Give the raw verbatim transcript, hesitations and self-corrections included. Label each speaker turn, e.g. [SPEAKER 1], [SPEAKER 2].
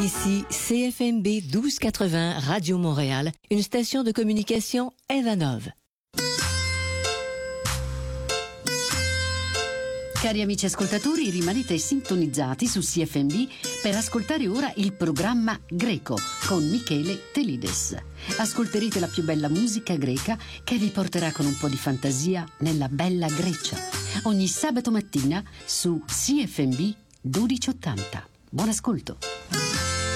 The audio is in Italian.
[SPEAKER 1] Ici C F M B douze quatre-vingts Radio Montréal, une station de communication Evanov.
[SPEAKER 2] Cari amici ascoltatori, rimanete sintonizzati su C F M B per ascoltare ora il programma Greco con Michele Telides. Ascolterete la più bella musica greca che vi porterà con un po' di fantasia nella bella Grecia. Ogni sabato mattina su C F M B dodici ottanta. Buon ascolto.